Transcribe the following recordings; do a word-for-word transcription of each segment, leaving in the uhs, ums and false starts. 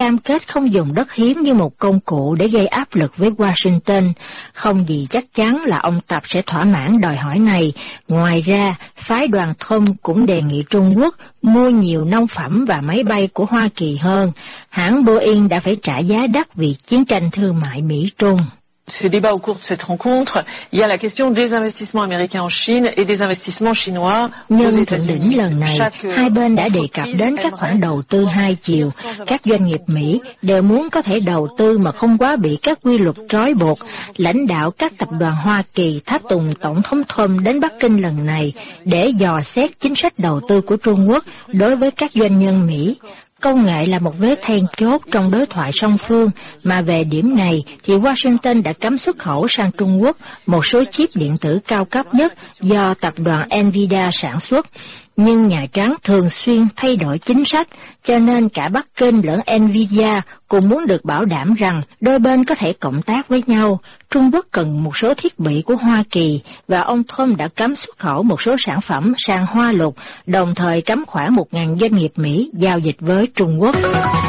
cam kết không dùng đất hiếm như một công cụ để gây áp lực với Washington. Không gì chắc chắn là ông Tập sẽ thỏa mãn đòi hỏi này. Ngoài ra, phái đoàn Trump cũng đề nghị Trung Quốc mua nhiều nông phẩm và máy bay của Hoa Kỳ hơn. Hãng Boeing đã phải trả giá đắt vì chiến tranh thương mại Mỹ-Trung. Ces débats au cours de cette rencontre, il y a la question des investissements américains en Chine et des investissements chinois. Nhân thượng đỉnh lần này, hai bên đã đề cập đến các khoản đầu tư hai chiều. Các doanh nghiệp Mỹ đều muốn có thể đầu tư mà không quá bị các quy luật trói buộc. Lãnh đạo các tập đoàn Hoa Kỳ tháp tùng Tổng thống Trump đến Bắc Kinh lần này để dò xét chính sách đầu tư của Trung Quốc đối với các doanh nhân Mỹ. Công nghệ là một vế then chốt trong đối thoại song phương, mà về điểm này thì Washington đã cấm xuất khẩu sang Trung Quốc một số chip điện tử cao cấp nhất do tập đoàn Nvidia sản xuất. Nhưng Nhà Trắng thường xuyên thay đổi chính sách, cho nên cả Bắc Kinh lẫn Nvidia cũng muốn được bảo đảm rằng đôi bên có thể cộng tác với nhau. Trung Quốc cần một số thiết bị của Hoa Kỳ, và ông Trump đã cấm xuất khẩu một số sản phẩm sang Hoa Lục, đồng thời cấm khoảng một nghìn doanh nghiệp Mỹ giao dịch với Trung Quốc.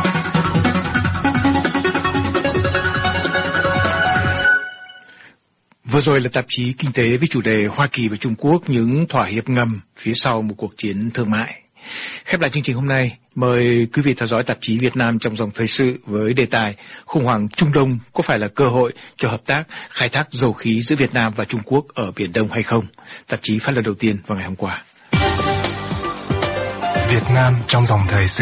Vừa rồi là tạp chí Kinh tế với chủ đề Hoa Kỳ và Trung Quốc, những thỏa hiệp ngầm phía sau một cuộc chiến thương mại. Khép lại chương trình hôm nay, mời quý vị theo dõi tạp chí Việt Nam trong dòng thời sự với đề tài khủng hoảng Trung Đông có phải là cơ hội cho hợp tác khai thác dầu khí giữa Việt Nam và Trung Quốc ở Biển Đông hay không? Tạp chí phát lần đầu tiên vào ngày hôm qua. Việt Nam trong dòng thời sự.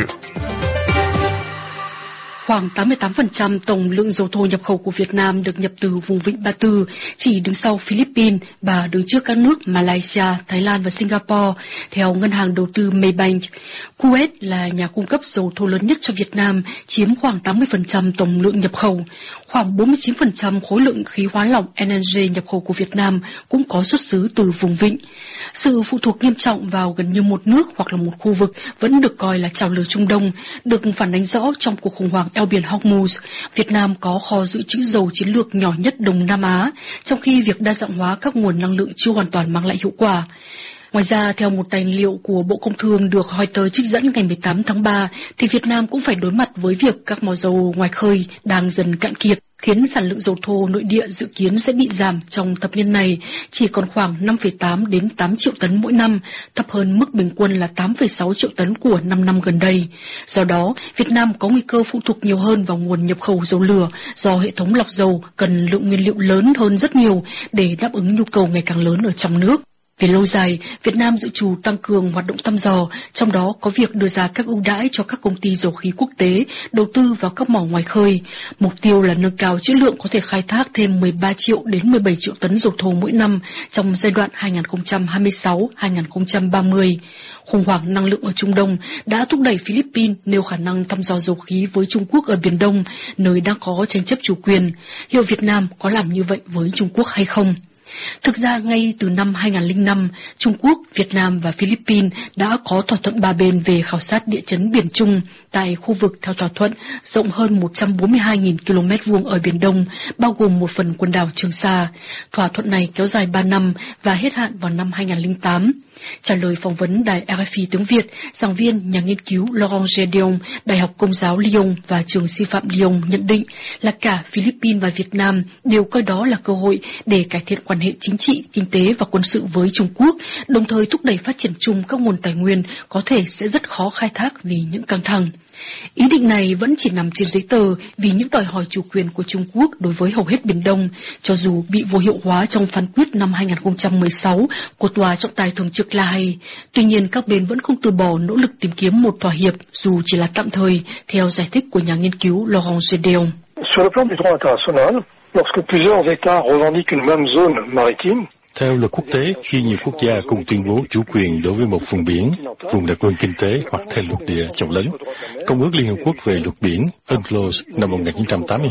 Khoảng tám mươi tám phần trăm tổng lượng dầu thô nhập khẩu của Việt Nam được nhập từ vùng vịnh Ba Tư, chỉ đứng sau Philippines và đứng trước các nước Malaysia, Thái Lan và Singapore, theo ngân hàng đầu tư Maybank. Kuwait là nhà cung cấp dầu thô lớn nhất cho Việt Nam, chiếm khoảng tám mươi phần trăm tổng lượng nhập khẩu. Khoảng bốn mươi chín phần trăm khối lượng khí hóa lỏng L N G nhập khẩu của Việt Nam cũng có xuất xứ từ vùng vịnh. Sự phụ thuộc nghiêm trọng vào gần như một nước hoặc là một khu vực vẫn được coi là chảo lửa Trung Đông, được phản ánh rõ trong cuộc khủng hoảng eo biển Hormuz. Việt Nam có kho dự trữ dầu chiến lược nhỏ nhất Đông Nam Á, trong khi việc đa dạng hóa các nguồn năng lượng chưa hoàn toàn mang lại hiệu quả. Ngoài ra, theo một tài liệu của Bộ Công Thương được Reuters trích dẫn ngày mười tám tháng ba, thì Việt Nam cũng phải đối mặt với việc các mỏ dầu ngoài khơi đang dần cạn kiệt, khiến sản lượng dầu thô nội địa dự kiến sẽ bị giảm trong thập niên này, chỉ còn khoảng năm phẩy tám đến tám triệu tấn mỗi năm, thấp hơn mức bình quân là tám phẩy sáu triệu tấn của năm năm gần đây. Do đó, Việt Nam có nguy cơ phụ thuộc nhiều hơn vào nguồn nhập khẩu dầu lửa, do hệ thống lọc dầu cần lượng nguyên liệu lớn hơn rất nhiều để đáp ứng nhu cầu ngày càng lớn ở trong nước. Về lâu dài, Việt Nam dự trù tăng cường hoạt động thăm dò, trong đó có việc đưa ra các ưu đãi cho các công ty dầu khí quốc tế đầu tư vào các mỏ ngoài khơi. Mục tiêu là nâng cao trữ lượng có thể khai thác thêm mười ba triệu đến mười bảy triệu tấn dầu thô mỗi năm trong giai đoạn hai nghìn không trăm hai mươi sáu đến hai nghìn không trăm ba mươi. Khủng hoảng năng lượng ở Trung Đông đã thúc đẩy Philippines nêu khả năng thăm dò dầu khí với Trung Quốc ở Biển Đông, nơi đang có tranh chấp chủ quyền. Liệu Việt Nam có làm như vậy với Trung Quốc hay không? Thực ra, ngay từ năm hai nghìn không trăm lẻ năm, Trung Quốc, Việt Nam và Philippines đã có thỏa thuận ba bên về khảo sát địa chấn Biển Trung tại khu vực theo thỏa thuận rộng hơn một trăm bốn mươi hai nghìn ki lô mét vuông ở Biển Đông, bao gồm một phần quần đảo Trường Sa. Thỏa thuận này kéo dài ba năm và hết hạn vào năm hai nghìn không trăm lẻ tám. Trả lời phỏng vấn đài R F I tiếng Việt, giảng viên nhà nghiên cứu Laurent Gedeon, Đại học Công giáo Lyon và trường sư phạm Lyon nhận định là cả Philippines và Việt Nam đều coi đó là cơ hội để cải thiện quan hệ chính trị, kinh tế và quân sự với Trung Quốc, đồng thời thúc đẩy phát triển chung các nguồn tài nguyên có thể sẽ rất khó khai thác vì những căng thẳng. Ý định này vẫn chỉ nằm trên giấy tờ vì những đòi hỏi chủ quyền của Trung Quốc đối với hầu hết Biển Đông, cho dù bị vô hiệu hóa trong phán quyết năm hai nghìn không trăm mười sáu của Tòa trọng tài thường trực La Hay. Tuy nhiên, các bên vẫn không từ bỏ nỗ lực tìm kiếm một thỏa hiệp, dù chỉ là tạm thời, theo giải thích của nhà nghiên cứu Laurent Gedeon. Sur le plan du droit international, lorsque plusieurs États revendiquent une même zone maritime, theo luật quốc tế, khi nhiều quốc gia cùng tuyên bố chủ quyền đối với một vùng biển, vùng đặc quyền kinh tế hoặc thêm lục địa chồng lớn, Công ước Liên Hợp Quốc về luật biển UNCLOS năm một nghìn chín trăm tám mươi hai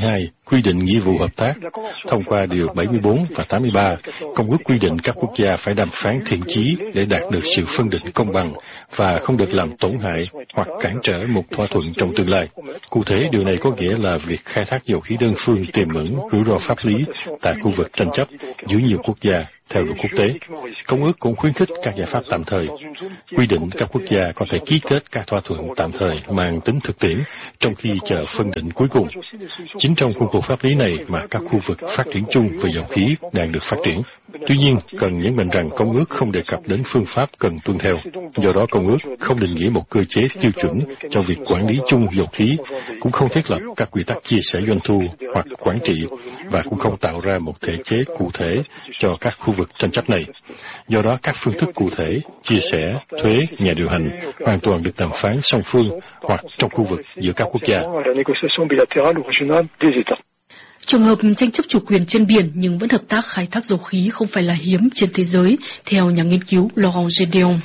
quy định nghĩa vụ hợp tác. Thông qua Điều bảy mươi bốn và tám mươi ba, Công ước quy định các quốc gia phải đàm phán thiện chí để đạt được sự phân định công bằng và không được làm tổn hại hoặc cản trở một thỏa thuận trong tương lai. Cụ thể, điều này có nghĩa là việc khai thác dầu khí đơn phương tiềm ẩn rủi ro pháp lý tại khu vực tranh chấp giữa nhiều quốc gia theo luật quốc tế. Công ước cũng khuyến khích các giải pháp tạm thời, quy định các quốc gia có thể ký kết các thỏa thuận tạm thời mang tính thực tiễn trong khi chờ phân định cuối cùng. Chính trong khuôn khổ pháp lý này mà các khu vực phát triển chung về dầu khí đang được phát triển. Tuy nhiên, cần nhấn mạnh rằng Công ước không đề cập đến phương pháp cần tuân theo. Do đó, Công ước không định nghĩa một cơ chế tiêu chuẩn cho việc quản lý chung dầu khí, cũng không thiết lập các quy tắc chia sẻ doanh thu hoặc quản trị, và cũng không tạo ra một thể chế cụ thể cho các khu vực tranh chấp này. Do đó, các phương thức cụ thể, chia sẻ, thuế, nhà điều hành hoàn toàn được đàm phán song phương hoặc trong khu vực giữa các quốc gia. Trường hợp tranh chấp chủ quyền trên biển nhưng vẫn hợp tác khai thác dầu khí không phải là hiếm trên thế giới, theo nhà nghiên cứu Laurent Gedeon.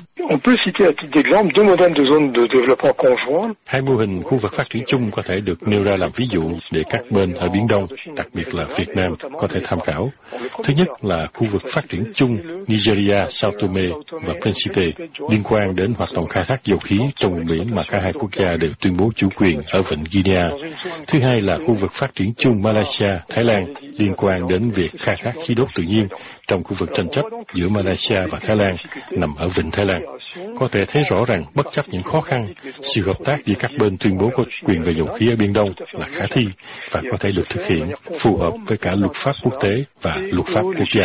Hai mô hình khu vực phát triển chung có thể được nêu ra làm ví dụ để các bên ở Biển Đông, đặc biệt là Việt Nam, có thể tham khảo. Thứ nhất là khu vực phát triển chung Nigeria, Sao Tome và Principe liên quan đến hoạt động khai thác dầu khí trong vùng biển mà cả hai quốc gia đều tuyên bố chủ quyền ở vịnh Guinea. Thứ hai là khu vực phát triển chung Malaysia, Thái Lan liên quan đến việc khai thác khí đốt tự nhiên trong khu vực tranh chấp giữa Malaysia và Thái Lan nằm ở vịnh Thái Lan. Có thể thấy rõ rằng bất chấp những khó khăn, sự hợp tác giữa các bên tuyên bố có quyền về dầu khí ở Biển Đông là khả thi và có thể được thực hiện phù hợp với cả luật pháp quốc tế và luật pháp quốc gia.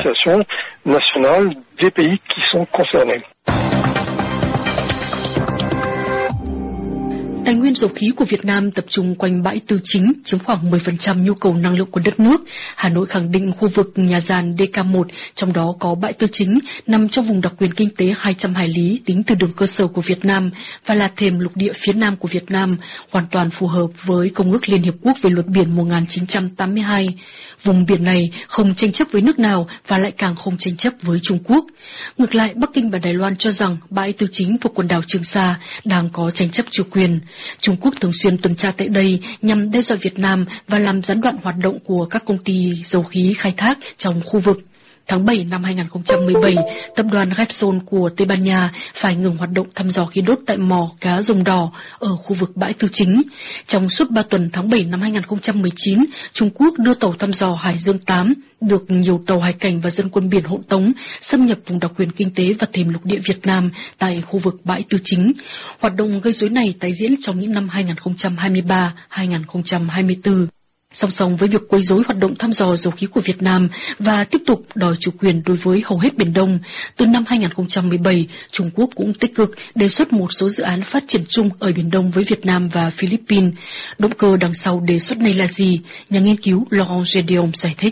Tài nguyên dầu khí của Việt Nam tập trung quanh bãi Tư Chính, chiếm khoảng mười phần trăm nhu cầu năng lượng của đất nước. Hà Nội khẳng định khu vực nhà giàn đê ca một, trong đó có bãi Tư Chính, nằm trong vùng đặc quyền kinh tế hai trăm hải lý tính từ đường cơ sở của Việt Nam và là thềm lục địa phía Nam của Việt Nam, hoàn toàn phù hợp với Công ước Liên Hiệp Quốc về luật biển một nghìn chín trăm tám mươi hai. Vùng biển này không tranh chấp với nước nào và lại càng không tranh chấp với Trung Quốc. Ngược lại, Bắc Kinh và Đài Loan cho rằng bãi Tư Chính thuộc quần đảo Trường Sa đang có tranh chấp chủ quyền. Trung Quốc thường xuyên tuần tra tại đây nhằm đe dọa Việt Nam và làm gián đoạn hoạt động của các công ty dầu khí khai thác trong khu vực. Tháng bảy năm hai nghìn không trăm mười bảy, tập đoàn Repsol của Tây Ban Nha phải ngừng hoạt động thăm dò khí đốt tại mỏ cá Rồng Đỏ ở khu vực bãi Tư Chính. Trong suốt ba tuần tháng bảy năm hai nghìn không trăm mười chín, Trung Quốc đưa tàu thăm dò Hải Dương tám, được nhiều tàu hải cảnh và dân quân biển hộ tống, xâm nhập vùng đặc quyền kinh tế và thềm lục địa Việt Nam tại khu vực bãi Tư Chính. Hoạt động gây rối này tái diễn trong những năm hai nghìn không trăm hai mươi ba đến hai nghìn không trăm hai mươi tư. Song song với việc quấy rối hoạt động thăm dò dầu khí của Việt Nam và tiếp tục đòi chủ quyền đối với hầu hết Biển Đông, từ năm hai nghìn không trăm mười bảy, Trung Quốc cũng tích cực đề xuất một số dự án phát triển chung ở Biển Đông với Việt Nam và Philippines. Động cơ đằng sau đề xuất này là gì? Nhà nghiên cứu Laurent Gedeon giải thích.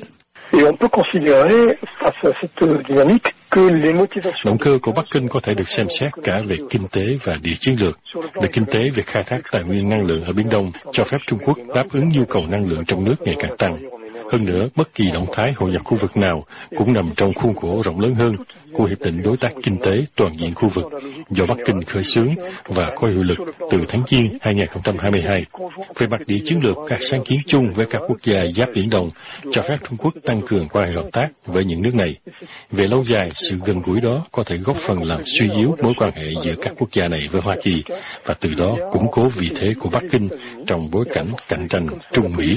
Động cơ của Bắc Kinh có thể được xem xét cả về kinh tế và địa chiến lược. Về kinh tế, việc khai thác tài nguyên năng lượng ở Biển Đông cho phép Trung Quốc đáp ứng nhu cầu năng lượng trong nước ngày càng tăng. Hơn nữa, bất kỳ động thái hội nhập khu vực nào cũng nằm trong khuôn khổ rộng lớn hơn của Hiệp định Đối tác Kinh tế Toàn diện khu vực do Bắc Kinh khởi xướng và có hiệu lực từ tháng Giêng hai nghìn không trăm hai mươi hai. Về mặt địa chiến lược, các sáng kiến chung với các quốc gia giáp Biển Đông cho phép Trung Quốc tăng cường quan hệ hợp tác với những nước này. Về lâu dài, sự gần gũi đó có thể góp phần làm suy yếu mối quan hệ giữa các quốc gia này với Hoa Kỳ và từ đó củng cố vị thế của Bắc Kinh trong bối cảnh cạnh tranh Trung Mỹ.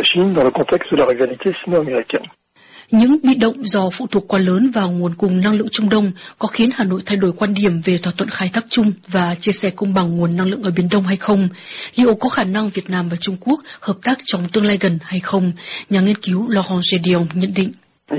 Những bị động do phụ thuộc quá lớn vào nguồn cung năng lượng Trung Đông có khiến Hà Nội thay đổi quan điểm về thỏa thuận khai thác chung và chia sẻ công bằng nguồn năng lượng ở Biển Đông hay không? Liệu có khả năng Việt Nam và Trung Quốc hợp tác trong tương lai gần hay không? Nhà nghiên cứu Laurent Gedeon nhận định.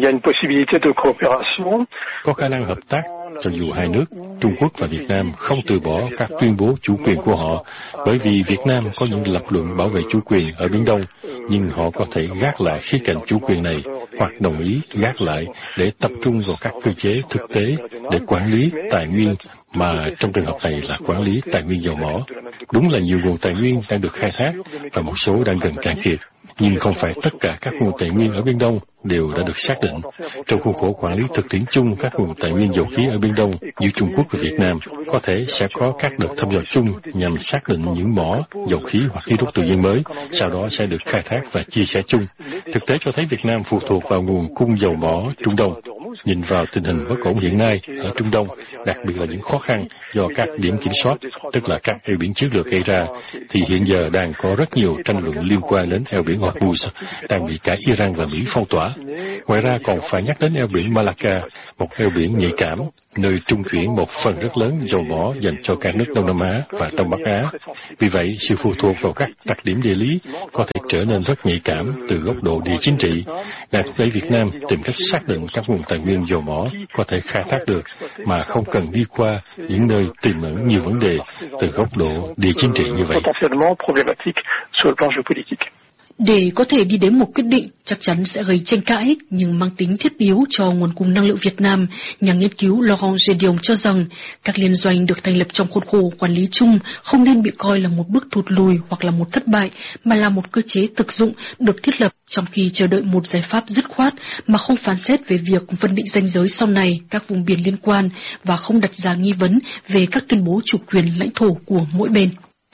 Có khả năng hợp tác cho dù hai nước, Trung Quốc và Việt Nam không từ bỏ các tuyên bố chủ quyền của họ, bởi vì Việt Nam có những lập luận bảo vệ chủ quyền ở Biển Đông, nhưng họ có thể gác lại khía cạnh chủ quyền này hoặc đồng ý gác lại để tập trung vào các cơ chế thực tế để quản lý tài nguyên, mà trong trường hợp này là quản lý tài nguyên dầu mỏ. Đúng là nhiều nguồn tài nguyên đang được khai thác và một số đang gần cạn kiệt, nhưng không phải tất cả các nguồn tài nguyên ở Biển Đông đều đã được xác định. Trong khuôn khổ quản lý thực tiễn chung các nguồn tài nguyên dầu khí ở Biển Đông giữa Trung Quốc và Việt Nam, có thể sẽ có các đợt thăm dò chung nhằm xác định những mỏ, dầu khí hoặc khí đốt tự nhiên mới, sau đó sẽ được khai thác và chia sẻ chung. Thực tế cho thấy Việt Nam phụ thuộc vào nguồn cung dầu mỏ Trung Đông. Nhìn vào tình hình bất ổn hiện nay ở Trung Đông, đặc biệt là những khó khăn do các điểm kiểm soát, tức là các eo biển chiến lược gây ra, thì hiện giờ đang có rất nhiều tranh luận liên quan đến eo biển Hormuz, đang bị cả Iran và Mỹ phong tỏa. Ngoài ra còn phải nhắc đến eo biển Malacca, một eo biển nhạy cảm, nơi trung chuyển một phần rất lớn dầu mỏ dành cho các nước Đông Nam Á và Đông Bắc Á. Vì vậy, sự phụ thuộc vào các đặc điểm địa lý có thể trở nên rất nhạy cảm từ góc độ địa chính trị, đang thúc đẩy Việt Nam tìm cách xác định các nguồn tài nguyên dầu mỏ có thể khai thác được mà không cần đi qua những nơi tiềm ẩn nhiều vấn đề từ góc độ địa chính trị như vậy. Để có thể đi đến một quyết định chắc chắn sẽ gây tranh cãi nhưng mang tính thiết yếu cho nguồn cung năng lượng Việt Nam, nhà nghiên cứu Laurent Gédion cho rằng các liên doanh được thành lập trong khuôn khổ quản lý chung không nên bị coi là một bước thụt lùi hoặc là một thất bại, mà là một cơ chế thực dụng được thiết lập trong khi chờ đợi một giải pháp dứt khoát mà không phán xét về việc phân định ranh giới sau này các vùng biển liên quan và không đặt ra nghi vấn về các tuyên bố chủ quyền lãnh thổ của mỗi bên.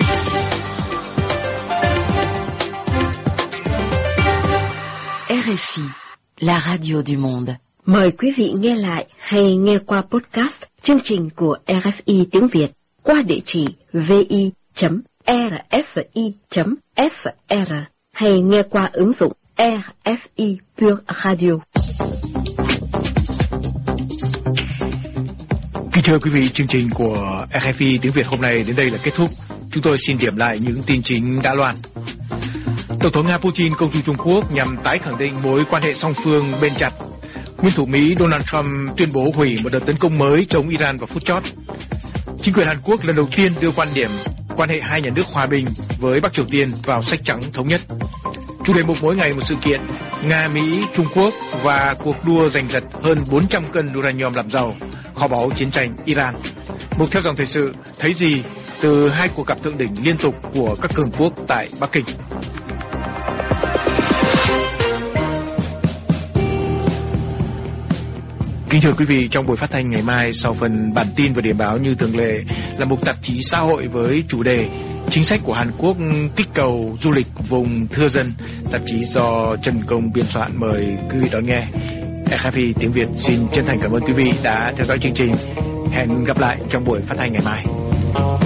R F I, la radio du monde. Mời quý vị nghe lại hay nghe qua podcast chương trình của R F I tiếng Việt qua địa chỉ vi chấm r f i chấm f r hay nghe qua ứng dụng R F I Pure Radio. Kính thưa quý vị, chương trình của R F I tiếng Việt hôm nay đến đây là kết thúc. Chúng tôi xin điểm lại những tin chính đã loan. Tổng thống Nga Putin công du Trung Quốc nhằm tái khẳng định mối quan hệ song phương bền chặt. Nguyên thủ Mỹ Donald Trump tuyên bố hủy một đợt tấn công mới chống Iran vào phút chót. Chính quyền Hàn Quốc lần đầu tiên đưa quan điểm quan hệ hai nhà nước hòa bình với Bắc Triều Tiên vào sách trắng thống nhất. Chủ đề mục mỗi ngày một sự kiện: Nga, Mỹ, Trung Quốc và cuộc đua giành giật hơn bốn trăm cân uranium làm giàu, kho báu chiến tranh Iran. Mục theo dòng thời sự: thấy gì từ hai cuộc gặp thượng đỉnh liên tục của các cường quốc tại Bắc Kinh. Kính thưa quý vị, trong buổi phát thanh ngày mai, sau phần bản tin và điểm báo như thường lệ là mục tạp chí xã hội với chủ đề chính sách của Hàn Quốc kích cầu du lịch vùng thưa dân. Tạp chí do Trần Công biên soạn, mời quý vị đón nghe. R F I tiếng Việt xin chân thành cảm ơn quý vị đã theo dõi chương trình. Hẹn gặp lại trong buổi phát thanh ngày mai.